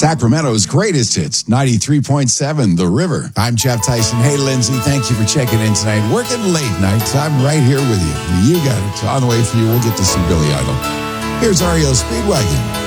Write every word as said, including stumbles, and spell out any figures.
Sacramento's greatest hits, ninety-three point seven, The River. I'm Jeff Tyson. Hey, Lindsay, thank you for checking in tonight. Working late nights, I'm right here with you. You got it. On the way for you, we'll get to see Billy Idol. Here's R E O Speedwagon.